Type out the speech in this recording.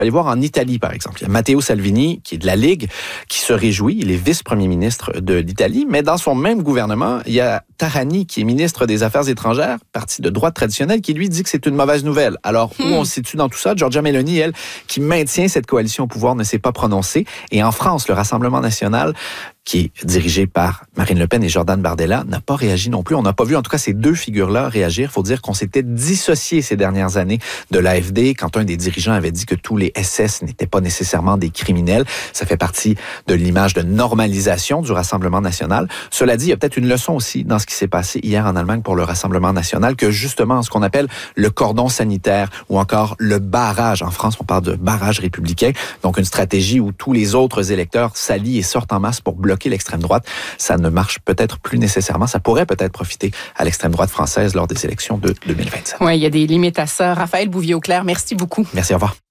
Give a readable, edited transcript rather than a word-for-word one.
Allez voir en Italie, par exemple. Il y a Matteo Salvini, qui est de la Ligue, qui se réjouit. Il est vice-premier ministre de l'Italie. Mais dans son même gouvernement, il y a Tajani, qui est ministre des Affaires étrangères, parti de droite traditionnelle, qui lui dit que c'est une mauvaise nouvelle. Alors, où on se situe dans tout ça? Giorgia Meloni, elle, qui maintient cette coalition au pouvoir, ne s'est pas prononcée. Et en France, le Rassemblement national, qui est dirigé par Marine Le Pen et Jordan Bardella, n'a pas réagi non plus. On n'a pas vu, en tout cas, ces deux figures-là réagir. Il faut dire qu'on s'était dissocié ces dernières années de l'AfD quand un des dirigeants avait dit que tous les SS n'étaient pas nécessairement des criminels. Ça fait partie de l'image de normalisation du Rassemblement national. Cela dit, il y a peut-être une leçon aussi dans ce qui s'est passé hier en Allemagne pour le Rassemblement national, que justement, ce qu'on appelle le cordon sanitaire ou encore le barrage. En France, on parle de barrage républicain. Donc, une stratégie où tous les autres électeurs s'allient et sortent en masse pour bloquer l'extrême droite. Ça ne marche peut-être plus nécessairement. Ça pourrait peut-être profiter à l'extrême droite française lors des élections de 2027. Oui, il y a des limites à ça. Raphaël Bouvier-Auclair, merci beaucoup. Merci, au revoir.